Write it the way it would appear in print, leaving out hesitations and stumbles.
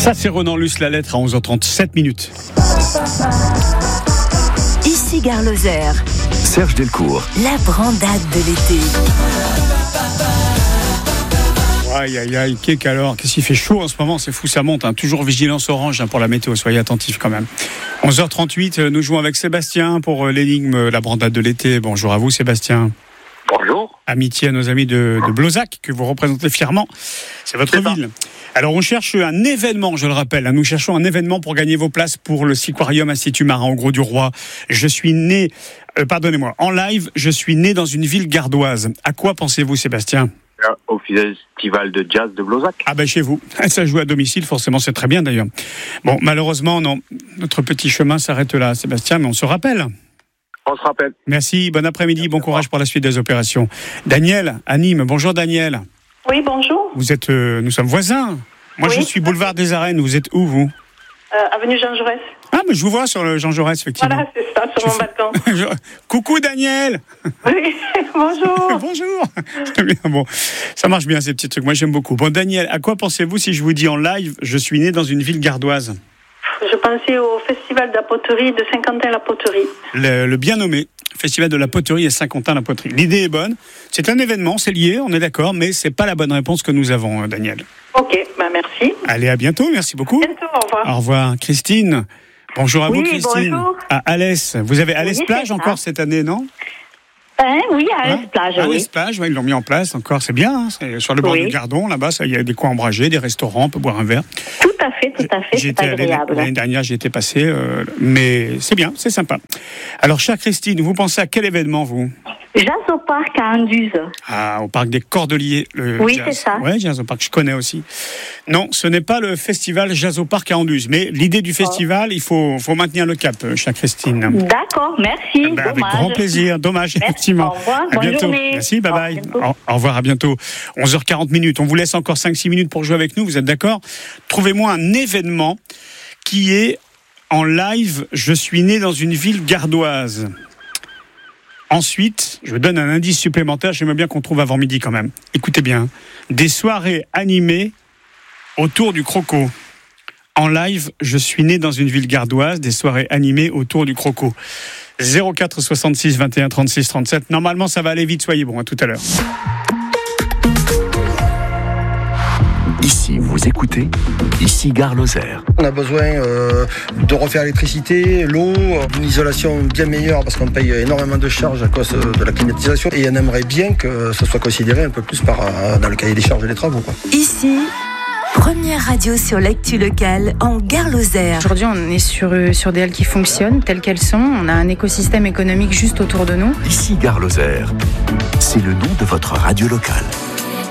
Ça, c'est Renan Luce, la lettre à 11h37 minutes. Ici Gare Lozère. Serge Delcourt. La brandade de l'été. Aïe, aïe, aïe, qu'est-ce qu'il fait chaud en ce moment, c'est fou, ça monte. Toujours vigilance orange pour la météo, soyez attentifs quand même. 11h38, nous jouons avec Sébastien pour l'énigme La brandade de l'été. Bonjour à vous Sébastien. Bonjour. Amitié à nos amis de Blozac, que vous représentez fièrement. C'est votre ville. Alors on cherche un événement, je le rappelle. Nous cherchons un événement pour gagner vos places pour le Siquarium Institut Marin au Gros du Roi. Je suis né, en live, je suis né dans une ville gardoise. À quoi pensez-vous Sébastien ? Au festival de jazz de Blozac. Ah ben chez vous, ça joue à domicile, forcément c'est très bien d'ailleurs. Bon, malheureusement non, notre petit chemin s'arrête là Sébastien, mais on se rappelle. On se rappelle. Merci, bon après-midi, bon courage pour la suite des opérations. Daniel, à Nîmes, bonjour Daniel. Oui, bonjour. Vous êtes, nous sommes voisins. Moi oui. Je suis boulevard des Arènes, vous êtes où vous ? Avenue Jean Jaurès. Ah mais je vous vois sur le Jean Jaurès effectivement. Voilà, c'est ça, sur mon balcon. Coucou Daniel. Oui, bonjour. Bonjour. Très bien, bon, ça marche bien ces petits trucs, moi j'aime beaucoup. Bon Daniel, à quoi pensez-vous si je vous dis en live, je suis né dans une ville gardoise ? Je pensais au festival de la poterie de Saint-Quentin-la-Poterie. Le bien nommé Festival de la poterie et Saint-Quentin-la-Poterie. L'idée est bonne, c'est un événement, c'est lié, on est d'accord, mais c'est pas la bonne réponse que nous avons, Daniel. Ok, merci. Allez, à bientôt, merci beaucoup. À bientôt, au revoir. Au revoir. Christine, bonjour à vous Christine. Bonjour. À Alès, vous avez Alès Plage encore cette année, non ? Oui, à Alès Plage, oui. Alès Plage, ils l'ont mis en place encore, c'est bien, c'est sur le bord du Gardon, là-bas, il y a des coins ombragés, des restaurants, on peut boire un verre. Tout à fait, c'est agréable. L'année dernière, j'y étais passé, mais c'est bien, c'est sympa. Alors, chère Christine, vous pensez à quel événement, vous ? Jazz au parc à Anduze. Ah, au parc des Cordeliers. Oui, jazz. c'est ça. Oui, Jazz au parc, je connais aussi. Non, ce n'est pas le festival Jazz au parc à Anduze, mais l'idée du festival, il faut maintenir le cap, chère Christine. D'accord, merci. Avec grand plaisir, dommage, merci, effectivement. Au revoir, à bonne bientôt. journée. Merci, bye bye. Au revoir, à bientôt. 11h40 minutes. On vous laisse encore 5-6 minutes pour jouer avec nous, vous êtes d'accord ? Trouvez-moi un événement qui est en live. Je suis né dans une ville gardoise. Ensuite, je vous donne un indice supplémentaire, j'aimerais bien qu'on trouve avant midi quand même. Écoutez bien, des soirées animées autour du Croco. En live, je suis né dans une ville gardoise, des soirées animées autour du Croco. 04 66 21 36 37. Normalement, ça va aller vite, soyez bons, à tout à l'heure. Ici, vous écoutez, ici Gare Lozère. On a besoin de refaire l'électricité, l'eau, une isolation bien meilleure parce qu'on paye énormément de charges à cause de la climatisation et on aimerait bien que ça soit considéré un peu plus dans le cahier des charges des travaux, quoi. Ici, première radio sur l'actu locale en Gare Lozère. Aujourd'hui, on est sur des halles qui fonctionnent telles qu'elles sont. On a un écosystème économique juste autour de nous. Ici Gare Lozère. C'est le nom de votre radio locale.